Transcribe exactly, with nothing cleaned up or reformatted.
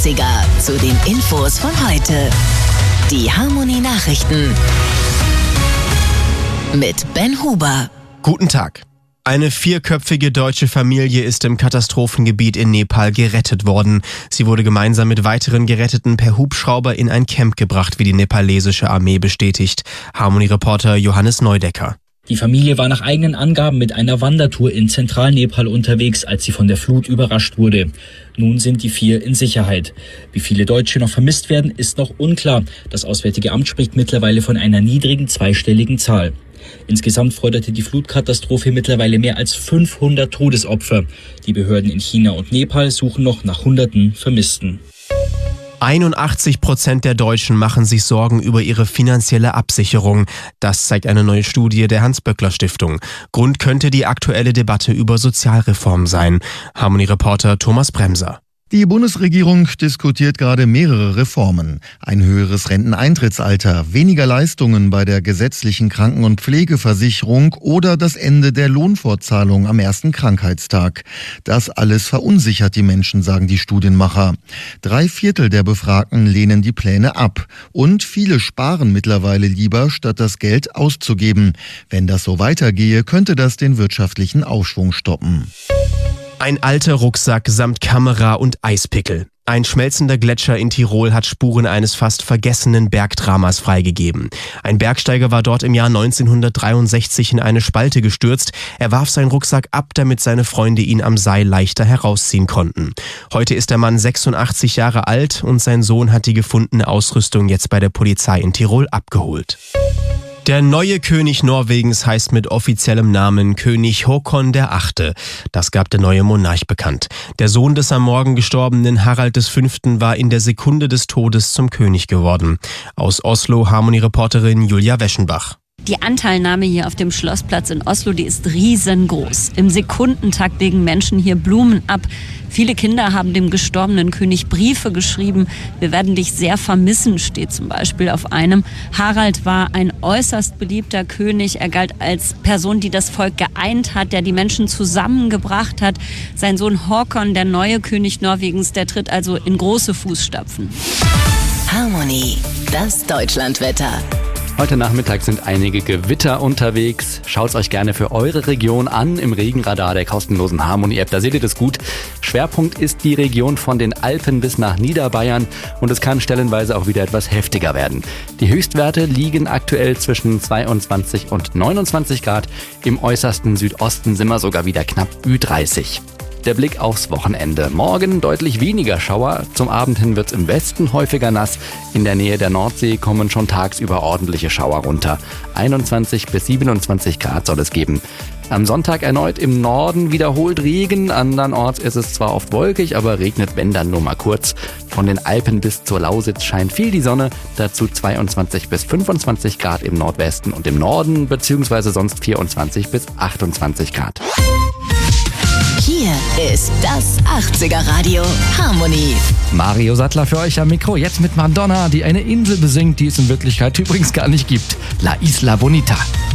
achtziger zu den Infos von heute. Die Harmonie-Nachrichten mit Ben Huber. Guten Tag. Eine vierköpfige deutsche Familie ist im Katastrophengebiet in Nepal gerettet worden. Sie wurde gemeinsam mit weiteren Geretteten per Hubschrauber in ein Camp gebracht, wie die nepalesische Armee bestätigt. Harmonie-Reporter Johannes Neudecker. Die Familie war nach eigenen Angaben mit einer Wandertour in Zentralnepal unterwegs, als sie von der Flut überrascht wurde. Nun sind die vier in Sicherheit. Wie viele Deutsche noch vermisst werden, ist noch unklar. Das Auswärtige Amt spricht mittlerweile von einer niedrigen zweistelligen Zahl. Insgesamt forderte die Flutkatastrophe mittlerweile mehr als fünfhundert Todesopfer. Die Behörden in China und Nepal suchen noch nach Hunderten Vermissten. einundachtzig Prozent der Deutschen machen sich Sorgen über ihre finanzielle Absicherung. Das zeigt eine neue Studie der Hans-Böckler-Stiftung. Grund könnte die aktuelle Debatte über Sozialreform sein. Harmonie-Reporter Thomas Bremser. Die Bundesregierung diskutiert gerade mehrere Reformen. Ein höheres Renteneintrittsalter, weniger Leistungen bei der gesetzlichen Kranken- und Pflegeversicherung oder das Ende der Lohnfortzahlung am ersten Krankheitstag. Das alles verunsichert die Menschen, sagen die Studienmacher. Drei Viertel der Befragten lehnen die Pläne ab. Und viele sparen mittlerweile lieber, statt das Geld auszugeben. Wenn das so weitergehe, könnte das den wirtschaftlichen Aufschwung stoppen. Ein alter Rucksack samt Kamera und Eispickel. Ein schmelzender Gletscher in Tirol hat Spuren eines fast vergessenen Bergdramas freigegeben. Ein Bergsteiger war dort im Jahr neunzehnhundertdreiundsechzig in eine Spalte gestürzt. Er warf seinen Rucksack ab, damit seine Freunde ihn am Seil leichter herausziehen konnten. Heute ist der Mann sechsundachtzig Jahre alt und sein Sohn hat die gefundene Ausrüstung jetzt bei der Polizei in Tirol abgeholt. Der neue König Norwegens heißt mit offiziellem Namen König Håkon der Achte. Das gab der neue Monarch bekannt. Der Sohn des am Morgen gestorbenen Harald des Fünften war in der Sekunde des Todes zum König geworden. Aus Oslo Harmonie-Reporterin Julia Weschenbach. Die Anteilnahme hier auf dem Schlossplatz in Oslo, die ist riesengroß. Im Sekundentakt legen Menschen hier Blumen ab. Viele Kinder haben dem gestorbenen König Briefe geschrieben. Wir werden dich sehr vermissen, steht zum Beispiel auf einem. Harald war ein äußerst beliebter König. Er galt als Person, die das Volk geeint hat, der die Menschen zusammengebracht hat. Sein Sohn Håkon, der neue König Norwegens, der tritt also in große Fußstapfen. Harmonie, das Deutschlandwetter. Heute Nachmittag sind einige Gewitter unterwegs. Schaut's euch gerne für eure Region an im Regenradar der kostenlosen Harmonie-App. Da seht ihr das gut. Schwerpunkt ist die Region von den Alpen bis nach Niederbayern und es kann stellenweise auch wieder etwas heftiger werden. Die Höchstwerte liegen aktuell zwischen zweiundzwanzig und neunundzwanzig Grad. Im äußersten Südosten sind wir sogar wieder knapp Ü dreißig. Der Blick aufs Wochenende. Morgen deutlich weniger Schauer. Zum Abend hin wird's im Westen häufiger nass. In der Nähe der Nordsee kommen schon tagsüber ordentliche Schauer runter. einundzwanzig bis siebenundzwanzig Grad soll es geben. Am Sonntag erneut im Norden wiederholt Regen. Andernorts ist es zwar oft wolkig, aber regnet, wenn dann nur mal kurz. Von den Alpen bis zur Lausitz scheint viel die Sonne. Dazu zweiundzwanzig bis fünfundzwanzig Grad im Nordwesten und im Norden, beziehungsweise sonst vierundzwanzig bis achtundzwanzig Grad. Hier ist das achtziger Radio Harmonie. Mario Sattler für euch am Mikro, jetzt mit Madonna, die eine Insel besingt, die es in Wirklichkeit übrigens gar nicht gibt. La Isla Bonita.